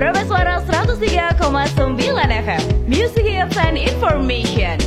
Meraba Suara 103,9 FM Music Hits and Information.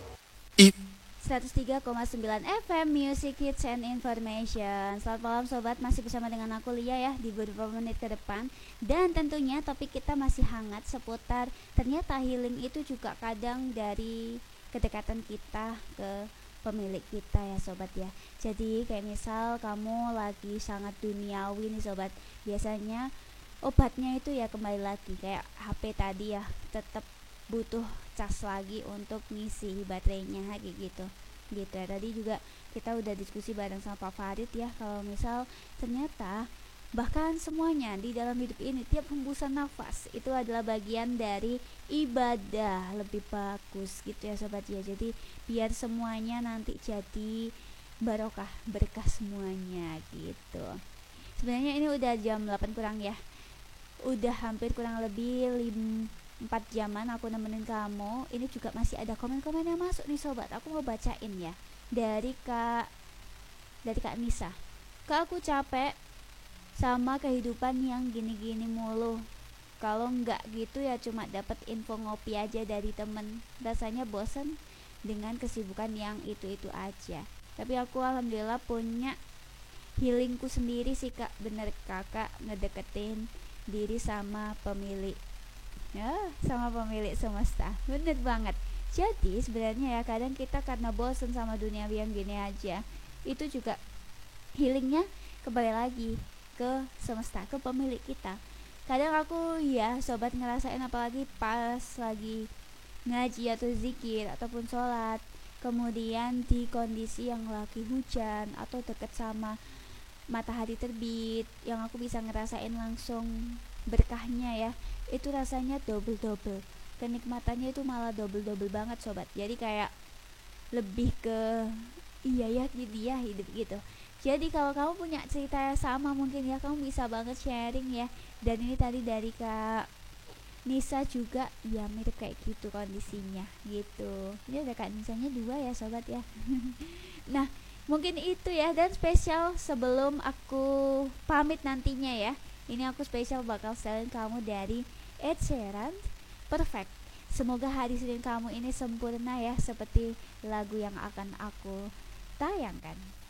103,9 FM Music Hits and Information. Selamat malam sobat, masih bersama dengan aku Lia ya di beberapa menit ke depan. Dan tentunya topik kita masih hangat seputar ternyata healing itu juga kadang dari kedekatan kita ke pemilik kita ya sobat ya. Jadi kayak misal kamu lagi sangat duniawi nih sobat, biasanya obatnya itu ya kembali lagi kayak HP tadi ya, tetap butuh cas lagi untuk ngisi baterainya kayak gitu ya. Tadi juga kita udah diskusi bareng sama Pak Farid ya, kalau misal ternyata bahkan semuanya di dalam hidup ini, tiap hembusan nafas itu adalah bagian dari ibadah, lebih bagus gitu ya sobat ya. Jadi biar semuanya nanti jadi barokah, berkah semuanya gitu. Sebenarnya ini udah jam 8 kurang ya, udah hampir kurang lebih 4 jaman aku nemenin kamu. Ini juga masih ada komen-komen yang masuk nih sobat, aku mau bacain ya. Dari Kak Nisa. Kak, aku capek sama kehidupan yang gini-gini mulu. Kalau enggak gitu ya cuma dapat info ngopi aja dari temen. Rasanya bosen dengan kesibukan yang itu-itu aja. Tapi aku alhamdulillah punya healingku sendiri sih kak. Bener kakak ngedeketin diri sama pemilik semesta. Bener banget. Jadi sebenarnya ya kadang kita karena bosen sama dunia yang gini aja, itu juga healingnya kembali lagi ke semesta, ke pemilik kita. Kadang aku ya sobat ngerasain, apalagi pas lagi ngaji atau zikir ataupun sholat, kemudian di kondisi yang lagi hujan atau deket sama matahari terbit, yang aku bisa ngerasain langsung berkahnya ya, itu rasanya double, kenikmatannya itu malah double banget sobat. Jadi kayak lebih ke iya ya dia hidup gitu. Jadi kalau kamu punya cerita yang sama mungkin ya kamu bisa banget sharing ya. Dan ini tadi dari Kak Nisa juga ya mirip kayak gitu kondisinya gitu. Ini ada Kak Nisanya 2 ya sobat ya. Nah mungkin itu ya, dan spesial sebelum aku pamit nantinya ya, ini aku spesial bakal setelin kamu dari Ed Sheeran, Perfect. Semoga hari Senin kamu ini sempurna ya, seperti lagu yang akan aku tayangkan.